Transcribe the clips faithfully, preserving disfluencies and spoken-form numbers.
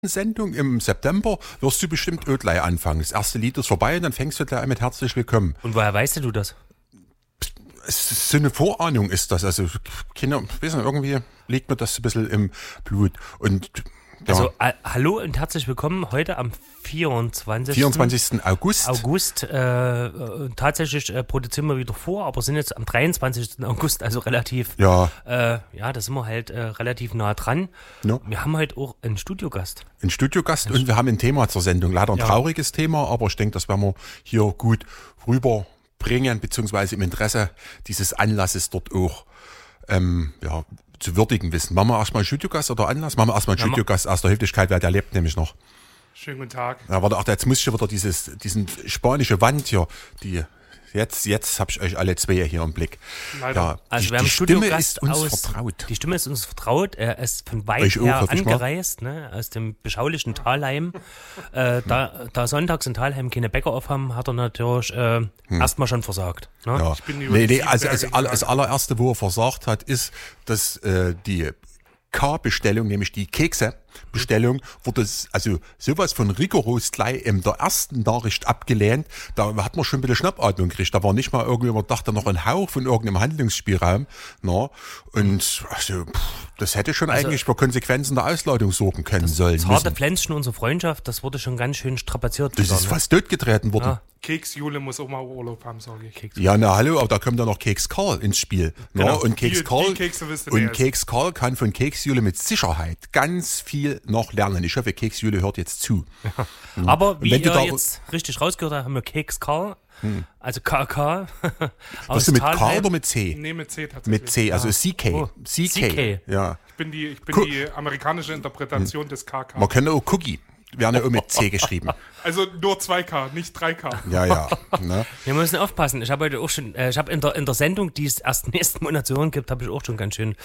Sendung im September wirst du bestimmt Ödlei anfangen. Das erste Lied ist vorbei und dann fängst du gleich mit Herzlich Willkommen. Und woher weißt du das? Es ist so eine Vorahnung ist das. Also, Kinder, weiß nicht, irgendwie liegt mir das ein bisschen im Blut. Und ja. Also, äh, hallo und herzlich willkommen heute am vierundzwanzigsten vierundzwanzigsten August. August. Äh, äh, tatsächlich äh, produzieren wir wieder vor, aber sind jetzt am dreiundzwanzigsten August, also relativ, ja, äh, ja, da sind wir halt äh, relativ nah dran. Ja. Wir haben heute auch einen Studiogast. Ein Studiogast und wir haben ein Thema zur Sendung. Leider ein Ja. trauriges Thema, aber ich denke, das werden wir hier gut rüberbringen, beziehungsweise im Interesse dieses Anlasses dort auch ähm, ja, zu würdigen wissen. Machen wir erstmal einen Studiogast oder Anlass? Machen wir erstmal einen Ja, Studiogast aus der Höflichkeit, weil der lebt nämlich noch. Schönen guten Tag. Ja, warte, ach, jetzt muss ich wieder dieses, diesen spanische Wand hier, die, jetzt, jetzt habe ich euch alle zwei hier im Blick. Leider. Ja, Also die, wir haben die Stimme Studiogast ist uns aus, vertraut. Die Stimme ist uns vertraut. Er ist von weit Euch auch, her hoffe ich mal. angereist, ne, aus dem beschaulichen Talheim. äh, da, da sonntags in Talheim keine Bäcker aufhaben, hat er natürlich äh, erstmal schon versagt. Ne? Ja. Ich bin über Nee, die nee, also, also Berge all- das allererste, wo er versagt hat, ist, dass äh, die K-Bestellung, nämlich die Kekse-Bestellung, wurde s- also sowas von rigoros gleich in der ersten Nachricht abgelehnt. Da hat man schon ein bisschen Schnappatmung gekriegt. Da war nicht mal irgendwie, man dachte noch ein Hauch von irgendeinem Handlungsspielraum. Na? Und also, pff, das hätte schon Also- eigentlich für Konsequenzen der Ausladung sorgen können sollen. Das harte Müssen. Pflänzchen unserer Freundschaft, das wurde schon ganz schön strapaziert. Das wieder, ist ne? fast totgetreten worden. Ja. Keks Jule muss auch mal Urlaub haben, sage ich. Keks. Ja, na hallo, aber da kommt ja noch Keks Karl ins Spiel. Genau. Ja, und Keks Die- Karl, die Kekse wisst ihr, und wer ist. Keks Karl kann von Keks Jule mit Sicherheit ganz viel noch lernen. Ich hoffe, Keks Jule hört jetzt zu. Aber wie wenn du ihr da- jetzt richtig rausgehört habt, haben wir Keks Karl, also K K. Was du mit K oder mit C? Nee, mit C tatsächlich. Mit C, also C K. Oh, C K. C K. Ja. Ich bin die, ich bin Cool. die amerikanische Interpretation des K K. Man könnte auch Cookie. Werden ja auch mit C geschrieben. Also nur zwei K, nicht drei K. Ja, ja. Ne? Wir müssen aufpassen. Ich habe heute auch schon, äh, ich habe in der, in der Sendung, die es erst nächsten Monat zu hören gibt, habe ich auch schon ganz schön.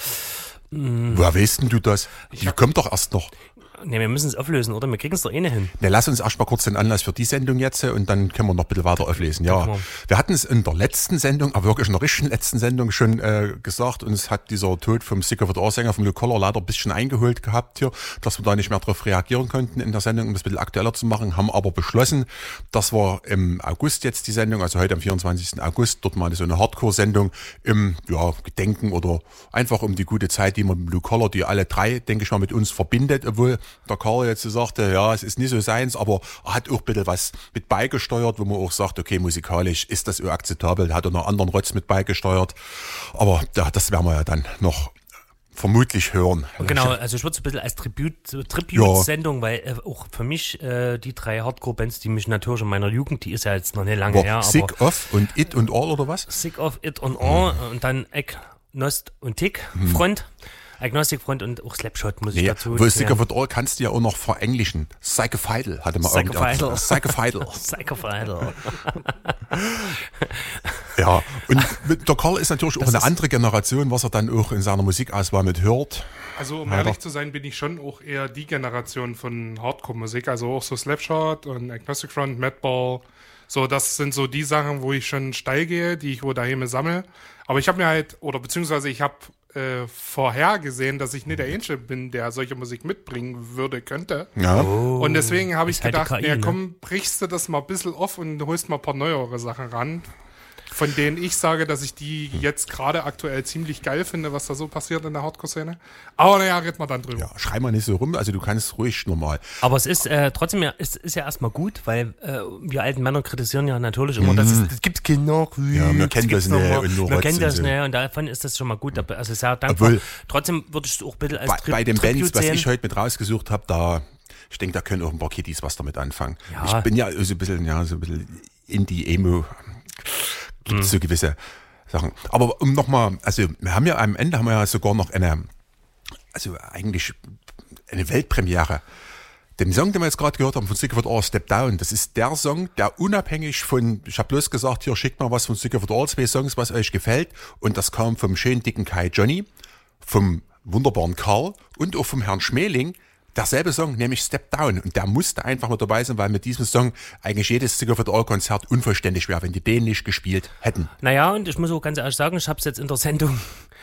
Woher weißt denn du das? Die kommt doch erst noch. Ne, wir müssen es auflösen, oder? Wir kriegen es doch eh nicht hin. Ne, lass uns erst mal kurz den Anlass für die Sendung jetzt und dann können wir noch ein bisschen weiter auflesen. Ja, können wir. wir hatten es in der letzten Sendung, aber wirklich in der richtigen letzten Sendung schon äh, gesagt, uns hat dieser Tod vom Sick of It All Sänger, vom Luke Collar, leider ein bisschen eingeholt gehabt hier, dass wir da nicht mehr darauf reagieren konnten in der Sendung, um das ein bisschen aktueller zu machen, haben aber beschlossen, dass wir im August jetzt die Sendung, also heute am vierundzwanzigsten August, dort mal so eine Hardcore-Sendung im ja, Gedenken oder einfach um die gute Zeit, die man mit Luke Collar, die alle drei, denke ich mal, mit uns verbindet, obwohl der Karl jetzt so sagte, ja, es ist nicht so seins, aber er hat auch ein bisschen was mit beigesteuert, wo man auch sagt, okay, musikalisch ist das auch akzeptabel, er hat auch noch anderen Rotz mit beigesteuert, aber ja, das werden wir ja dann noch vermutlich hören. Genau, also ich würde es ein bisschen als Tribut, so Tribute-Sendung, weil äh, auch für mich äh, die drei Hardcore-Bands, die mich natürlich in meiner Jugend, die ist ja jetzt noch nicht lange her, Aber aber Sick of und It und All oder was? Sick of It on All und dann Agnost und Tick Front. Agnostic Front und auch Slapshot muss ich Nee, dazu. wo es Sick of It All kannst du ja auch noch verenglischen. Psychophidal hatte man Psychophidal. Psychophidal. Psychophidal. Ja, und mit- der Karl ist natürlich auch Das eine ist- andere Generation, was er dann auch in seiner Musikauswahl mit hört. Also um Leider. ehrlich zu sein, bin ich schon auch eher die Generation von Hardcore-Musik. Also auch so Slapshot und Agnostic Front, Madball. So, das sind so die Sachen, wo ich schon steil gehe, die ich wo daheim sammle. Aber ich habe mir halt, oder beziehungsweise ich habe äh, vorhergesehen, dass ich nicht der Einzige bin, der solche Musik mitbringen würde, könnte. Ja. Und deswegen habe ich ist halt die gedacht, K I, ja ne? komm, brichst du das mal ein bisschen auf und holst mal ein paar neuere Sachen ran, von denen ich sage, dass ich die jetzt gerade aktuell ziemlich geil finde, was da so passiert in der Hardcore-Szene. Aber naja, reden wir dann drüber. Ja, schrei mal nicht so rum, also du kannst ruhig normal. Aber es ist äh, trotzdem ja, ist, ist ja erstmal gut, weil äh, wir alten Männer kritisieren ja natürlich immer, dass es das gibt kein Nachwuchs. Ja, wir kennen das noch nicht mal. und nur Wir Rotz kennen und das so. nicht und davon ist das schon mal gut. Also sehr dankbar. Obwohl- Trotzdem würde ich es auch ein bisschen als Bei, Tri- bei den Tribute Bands, was sehen. ich heute mit rausgesucht habe, da, ich denke, da können auch ein paar Kiddies was damit anfangen. Ja. Ich bin ja so ein bisschen, ja, so ein bisschen Indie-Emo, gibt es so gewisse Sachen. Aber um nochmal, also wir haben ja am Ende haben wir ja sogar noch eine, also eigentlich eine Weltpremiere. Den Song, den wir jetzt gerade gehört haben von Sick of It All, Step Down, das ist der Song, der unabhängig von, ich habe bloß gesagt, hier schickt mal was von Sick of It All, zwei Songs, was euch gefällt. Und das kam vom schönen dicken Kai Johnny, vom wunderbaren Karl und auch vom Herrn Schmeling. Derselbe Song, nämlich Step Down. Und der musste einfach mit dabei sein, weil mit diesem Song eigentlich jedes Sick of It All Konzert unvollständig wäre, wenn die den nicht gespielt hätten. Naja, und ich muss auch ganz ehrlich sagen, ich habe es jetzt in der Sendung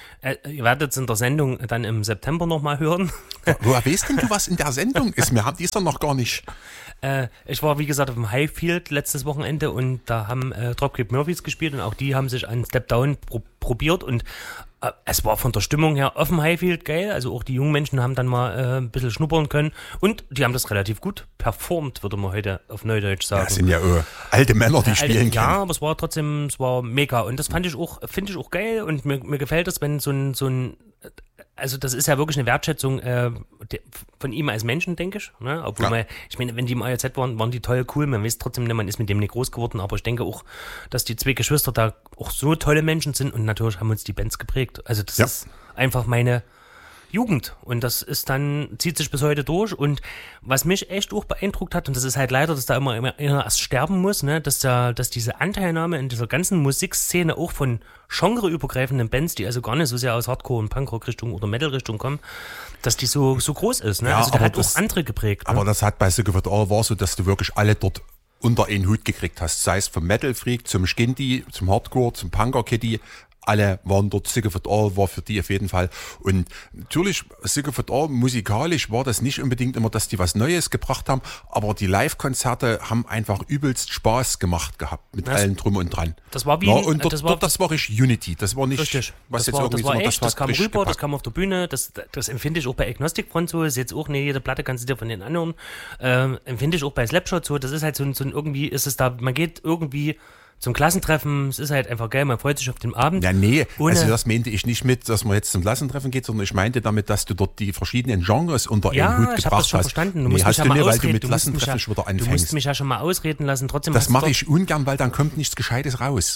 Äh, ihr werdet es in der Sendung dann im September nochmal hören. Woher weißt denn du, was in der Sendung ist? Wir haben die ist doch noch gar nicht. Äh, ich war, wie gesagt, auf dem Highfield letztes Wochenende und da haben äh, Dropkick Murphys gespielt und auch die haben sich an Step Down pro- probiert und äh, es war von der Stimmung her auf dem Highfield geil. Also auch die jungen Menschen haben dann mal äh, ein bisschen schnuppern können und die haben das relativ gut performt, würde man heute auf Neudeutsch sagen. Ja, das sind ja äh, alte Männer, die Alte- spielen Ja, können. aber es war trotzdem, es war mega und das fand ich auch, finde ich auch geil und mir, mir gefällt es, wenn so ein, so ein, also das ist ja wirklich eine Wertschätzung äh, de, von ihm als Menschen, denke ich. Ne? Obwohl Ja. man, ich meine, wenn die im A J Z waren, waren die toll, cool. Man weiß trotzdem, man ist mit dem nicht groß geworden, aber ich denke auch, dass die zwei Geschwister da auch so tolle Menschen sind und natürlich haben uns die Bands geprägt. Also das Ja. ist einfach meine Jugend und das ist dann, zieht sich bis heute durch und was mich echt auch beeindruckt hat und das ist halt leider, dass da immer, immer erst sterben muss, ne, dass da, dass diese Anteilnahme in dieser ganzen Musikszene auch von genreübergreifenden Bands, die also gar nicht so sehr aus Hardcore und Punkrock-Richtung oder Metal-Richtung kommen, dass die so, so groß ist, ne, Ja, also der aber hat das- auch andere geprägt, ne? Aber das hat bei Sick of It All war so, dass du wirklich alle dort unter einen Hut gekriegt hast. Sei es vom Metal Freak zum Skindy, zum Hardcore, zum Punker Kitty. Alle waren dort, Sick of It All war für die auf jeden Fall. Und natürlich, Sick of It All, musikalisch war das nicht unbedingt immer, dass die was Neues gebracht haben, aber die Live-Konzerte haben einfach übelst Spaß gemacht gehabt, mit Das- allen drum und dran. das war wie Ja, ein- und dort, das das war- war, dort, das war richtig Unity, das war nicht, Richtig. was das jetzt war, irgendwie das war so, echt, das, hat kam richtig rüber, das gepackt. kam auf der Bühne, das, das empfinde ich auch bei Agnostic Front so, ist jetzt auch nicht jede Platte kannst du dir von den anhören, ähm, empfinde ich auch bei Slapshot so, das ist halt so ein, so ein irgendwie, ist es da, man geht irgendwie zum Klassentreffen, es ist halt einfach geil, man freut sich auf den Abend. Ja, nee, Ohne- also das meinte ich nicht mit, dass man jetzt zum Klassentreffen geht, sondern ich meinte damit, dass du dort die verschiedenen Genres unter Ja, einen Hut ich gebracht habe das schon hast. verstanden. Du nee, musst hast mich ja du mal nicht, weil ausreden. du mit Du musst mich Klassentreffen ja, schon wieder Du musst anfängst. mich ja schon mal ausreden lassen. Trotzdem Das hast du mache doch- ich ungern, weil dann kommt nichts Gescheites raus.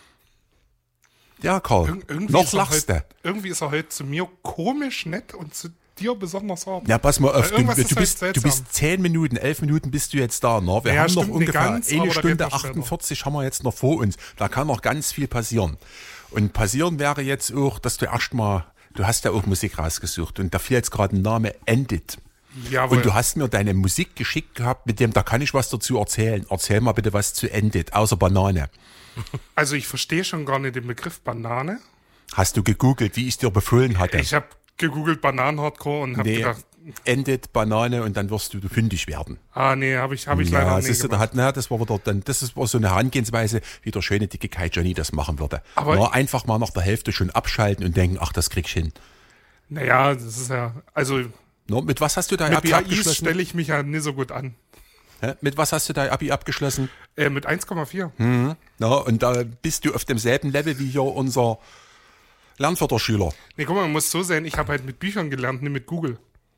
Ja, Karl, Ir irgendwie, noch ist er lachst du. heute, irgendwie ist er heute zu mir komisch nett und zu dir besonders hart. Ja, pass mal auf, Äh, du, irgendwas du, ist bist, halt du seltsam. bist zehn Minuten, elf Minuten bist du jetzt da. Ne? Wir Ja, haben noch stimmt nicht ungefähr ganz, aber eine da Stunde reden wir später. achtundvierzig haben wir jetzt noch vor uns. Da kann noch ganz viel passieren. Und passieren wäre jetzt auch, dass du erstmal, du hast ja auch Musik rausgesucht und da fiel jetzt gerade ein Name, Endit. Jawohl. Und du hast mir deine Musik geschickt gehabt, mit dem, da kann ich was dazu erzählen. Erzähl mal bitte was zu Endit, außer Banane. Also ich verstehe schon gar nicht den Begriff Banane. Hast du gegoogelt, wie ich dir befohlen hatte? Ich habe gegoogelt Bananen-Hardcore und habe nee, gedacht, Endit, Banane und dann wirst du fündig werden. ah nee, habe ich, hab ich leider Ja, nicht siehst du, da gemacht. hat, na, das war wieder dann, das ist war so eine Herangehensweise, wie der schöne dicke Kai Johnny das machen würde. Aber- Na, einfach mal nach der Hälfte schon abschalten und denken, ach, das krieg ich hin. Naja, das ist ja, also Na, mit was hast du dein mit Abi B A Is abgeschlossen? stelle ich mich ja nicht so gut an. Hä? Mit was hast du dein Abi abgeschlossen? Äh, mit eins Komma vier. Hm. Na, und da bist du auf demselben Level wie hier unser Lernförderschüler. Nee, guck mal, man muss so sehen, ich habe halt mit Büchern gelernt, nicht mit Google.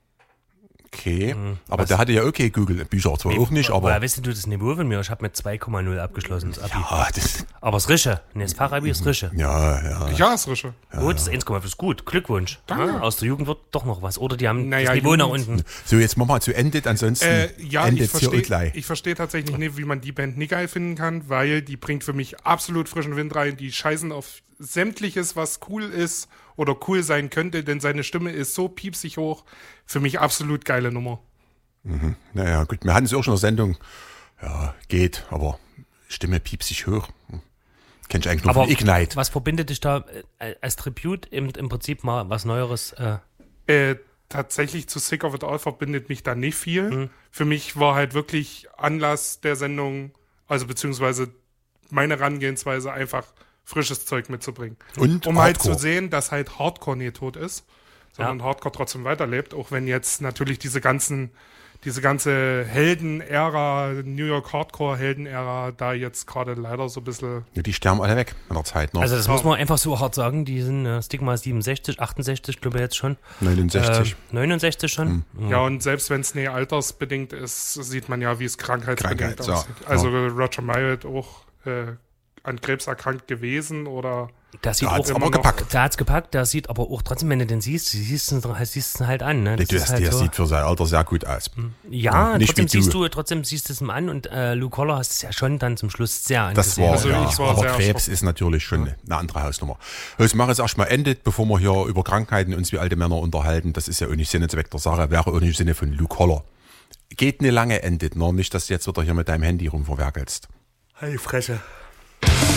Okay, aber der hatte ja okay Google. Bücher zwar auch nicht, Woher aber... weißt du das Niveau von mir? Ich habe mit zwei Komma null abgeschlossen, das Abi. Ah, das, Aber das Rische, nee, das Fachabi ist Rische. ja, ja. Ja, ist Rische. Gut, das eins Komma fünf ist gut, Glückwunsch. Ja, aus der Jugend wird doch noch was. Oder die haben Naja, das Niveau nach Jugend- unten. So, jetzt mach mal zu Endit, ansonsten Äh, ja, ich endet hier und verstehe gleich. ich versteh tatsächlich nicht, wie man die Band nicht geil finden kann, weil die bringt für mich absolut frischen Wind rein. Die scheißen auf sämtliches, was cool ist oder cool sein könnte, denn seine Stimme ist so piepsig hoch. Für mich absolut geile Nummer. Naja, gut, wir hatten es auch schon in der Sendung. Ja, geht, aber Stimme piepsig hoch. Hm. Kenn ich eigentlich nur Aber von Ignite. was verbindet dich da äh, als Tribute im, im Prinzip mal was Neueres? Äh, Äh, tatsächlich zu Sick of It All verbindet mich da nicht viel. Mhm. Für mich war halt wirklich Anlass der Sendung, also beziehungsweise meine Herangehensweise einfach frisches Zeug mitzubringen. Und um halt Hardcore. zu sehen, dass halt Hardcore nie tot ist, sondern Ja. Hardcore trotzdem weiterlebt, auch wenn jetzt natürlich diese ganzen, diese ganze Helden-Ära, New York Hardcore-Helden-Ära da jetzt gerade leider so ein bisschen. Ja, die sterben alle weg in der Zeit. Ne? also das muss man einfach so hart sagen, die sind äh, Stigma siebenundsechzig, achtundsechzig, glaube ich jetzt schon. neunundsechzig. Äh, neunundsechzig schon. Mhm. Ja, und selbst wenn es nie altersbedingt ist, sieht man ja, wie es krankheitsbedingt Krankheit, ja. aussieht. Also Roger Maillet auch äh, an Krebs erkrankt gewesen oder Der sieht Da hat's auch aber immer noch- gepackt. Der hat's gepackt, der sieht aber auch trotzdem, wenn du den siehst, siehst du siehst ihn halt an. Ne? Der, Das ist halt der so. sieht für sein Alter sehr gut aus. Ja, Nicht trotzdem wie du. siehst du, trotzdem siehst du es ihm an und äh, Luke Collar hast es ja schon dann zum Schluss sehr Das angesehen. war, Also ja, ich war aber sehr Krebs erschrocken. ist natürlich schon eine andere Hausnummer. Jetzt machen wir jetzt erstmal Endet, bevor wir hier über Krankheiten uns wie alte Männer unterhalten. Das ist ja auch nicht Sinn und Zweck der Sache, wäre auch nicht im Sinne von Luke Holler. Geht eine lange Endet, nur nicht, dass du jetzt wieder hier mit deinem Handy rumverwerkelst. Hey, Fresse.